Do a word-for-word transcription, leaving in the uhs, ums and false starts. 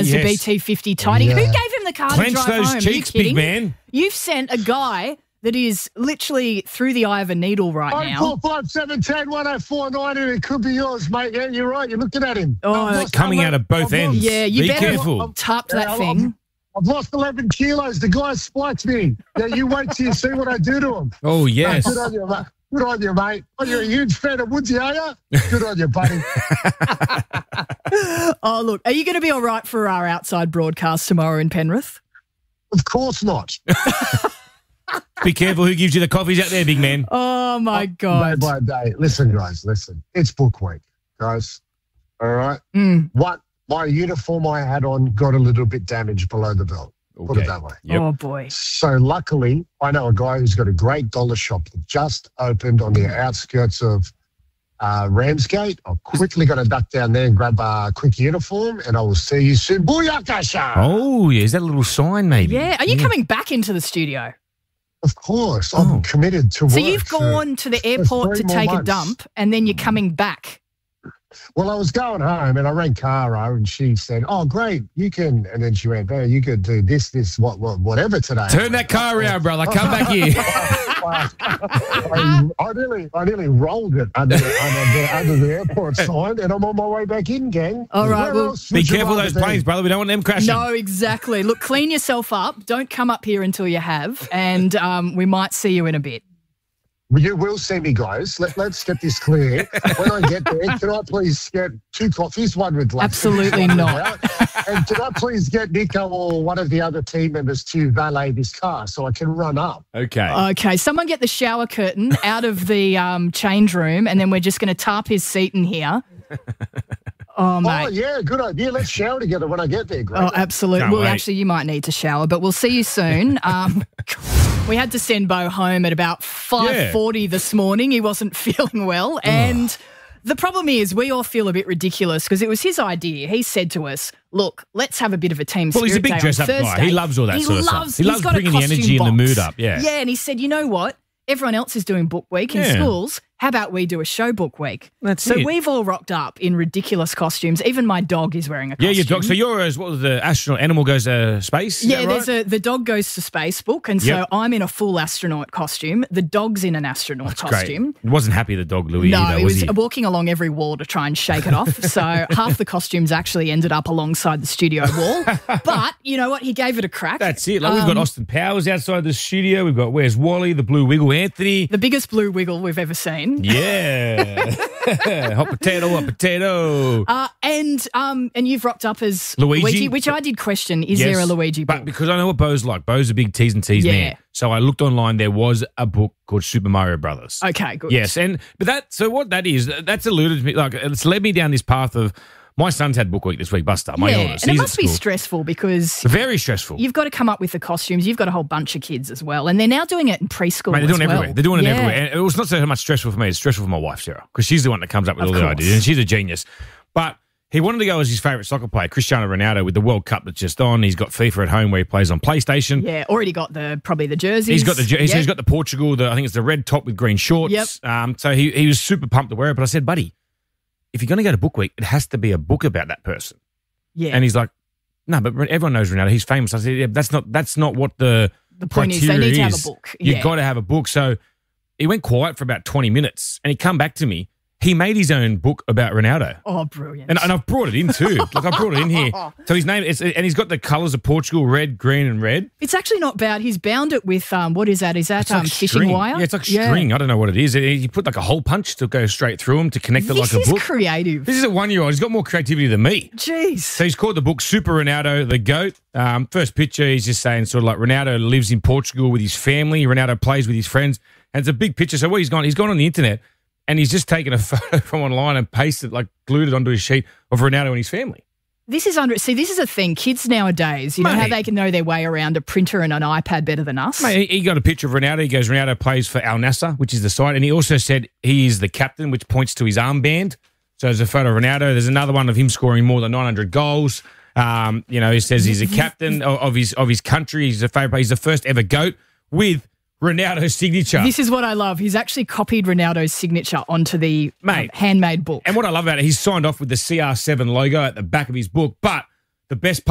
Mazda yes. B T fifty Tidy. Yeah. Who gave him the car Clench to drive those home? cheeks, Are you big kidding? man. You've sent a guy that is literally through the eye of a needle right Nine now. four five seven ten one oh four nine, and it could be yours, mate. Yeah, you're right. You're looking at him. Oh, I've lost coming out of both I've ends. lost- Yeah, you Be better careful. tap Yeah, that I've- thing. I've lost eleven kilos. The guy spiked me. Yeah, you wait till you see what I do to him. Oh, yes. Good on you, mate. Good on you, mate. Oh, you're a huge fan of Woodsy, are you? Good on you, buddy. Oh, look, are you going to be all right for our outside broadcast tomorrow in Penrith? Of course not. Be careful who gives you the coffees out there, big man. Oh, my Day God. by day. Listen, guys, listen. It's book week, guys. All right? Mm. What my uniform I had on got a little bit damaged below the belt. Put Okay. it that way. Yep. Oh, boy. So luckily, I know a guy who's got a great dollar shop that just opened on the outskirts of uh, Ramsgate. I'm quickly going to duck down there and grab a quick uniform, and I will see you soon. Booyakasha! Oh, yeah. Is that a little sign, maybe? Yeah. Are you coming back into the studio? Of course, I'm Oh. committed to work. So you've gone to the airport to three more take a months. dump and then you're coming back. Well, I was going home and I rang Cara and she said, "Oh, great, you can." And then she went, "Oh, you could do this, this, what, what, whatever today." Turn that car around, brother. Come back here. I, I nearly, I nearly rolled it under, under, the, under the airport sign, and I'm on my way back in, gang. All right, Where well, else Be would you careful rather those be? planes, brother. We don't want them crashing. No, exactly. Look, clean yourself up. Don't come up here until you have, and um, we might see you in a bit. You will see me, guys. Let, let's get this clear. When I get there, can I please get two coffees, one with lassi, Absolutely one not. without? And can I please get Nico or one of the other team members to valet this car so I can run up? Okay. Okay, someone get the shower curtain out of the um, change room, and then we're just going to tarp his seat in here. Oh, mate. Oh, yeah, good idea. Let's shower together when I get there, Greg. Oh, absolutely. Can't Well, wait. actually, you might need to shower, but we'll see you soon. Um, we had to send Bo home at about five forty this morning. He wasn't feeling well. And the problem is we all feel a bit ridiculous because it was his idea. He said to us, look, let's have a bit of a team Well, spirit he's a big day on dress-up guy. Thursday. He loves all that He sort of stuff. loves- He he's loves got a bringing the costume energy and the box. mood up, yeah. Yeah, and he said, you know what? Everyone else is doing book week in Yeah. schools. How about we do a show book week? That's so it. we've all rocked up in ridiculous costumes. Even my dog is wearing a costume. Yeah, your dog. So you're as what was the astronaut animal goes to space? Is Yeah, that right? there's a the dog goes to space book, and so Yep. I'm in a full astronaut costume. The dog's in an astronaut That's costume. great. Wasn't happy the dog Louis No, either, he was was he? walking along every wall to try and shake it off. So half the costumes actually ended up alongside the studio wall. But you know what? He gave it a crack. That's it. Like we've got Um, Austin Powers outside the studio. We've got Where's Wally, the Blue Wiggle Anthony. the biggest blue wiggle we've ever seen. Yeah. Hot potato, hot potato. Uh, and um, and you've rocked up as Luigi. which I did question. Is Yes, there a Luigi book? But because I know what Bo's like. Bo's a big T's and T's Yeah. man. So I looked online. There was a book called Super Mario Brothers. Okay, good. Yes, and but that so what that is, that's alluded to me. Like it's led me down this path of my son's had book week this week. Buster, my yeah, oldest, and it he's at must be school. stressful because Very stressful. you've got to come up with the costumes. You've got a whole bunch of kids as well, and they're now doing it in preschool. Mate, they're as doing it well. everywhere. They're doing it Yeah. everywhere. And it was not so much stressful for me. It's stressful for my wife, Sarah, because she's the one that comes up with Of all the course. ideas, and she's a genius. But he wanted to go as his favourite soccer player, Cristiano Ronaldo, with the World Cup that's just on. He's got FIFA at home where he plays on PlayStation. Yeah, already got the probably the jerseys. He's got the so Yep. he's got the Portugal. The I think it's the red top with green shorts. Yep. Um, so he he was super pumped to wear it. But I said, buddy, if you're going to go to book week, it has to be a book about that person. Yeah, And he's like, no, but everyone knows Ronaldo. He's famous. I said, yeah, that's not that's not what the the point is they criteria need to have a is. book. You've Yeah. got to have a book. So he went quiet for about twenty minutes, and he come back to me. He made his own book about Ronaldo. Oh, brilliant! And, and I've brought it in too. Like I brought it in here. So his name is, and he's got the colours of Portugal: red, green, and red. It's actually not bad. He's bound it with um, what is that? Is that It's um, like fishing string. wire? Yeah, it's like string. I don't know what it is. You put like a hole punch to go straight through them to connect it This like a is book. creative. This is a one-year-old. He's got more creativity than me. Jeez. So he's called the book Super Ronaldo, the GOAT. Um, first picture, he's just saying sort of like Ronaldo lives in Portugal with his family. Ronaldo plays with his friends. And it's a big picture. So what he's gone, he's gone on the internet and he's just taken a photo from online and pasted, like glued it onto his sheet of Ronaldo and his family. This is under. See, this is a thing. Kids nowadays, you know how Mate. they can know their way around a printer and an iPad better than us. Mate, he he got a picture of Ronaldo. He goes, Ronaldo plays for Al Nassr, which is the side. And he also said he is the captain, which points to his armband. So there's a photo of Ronaldo. There's another one of him scoring more than nine hundred goals. Um, you know, he says he's a captain of, of his of his country. He's a favourite. He's the first ever GOAT with Ronaldo's signature. This is what I love. He's actually copied Ronaldo's signature onto the um, Mate. handmade book. And what I love about it, he's signed off with the C R seven logo at the back of his book. But the best part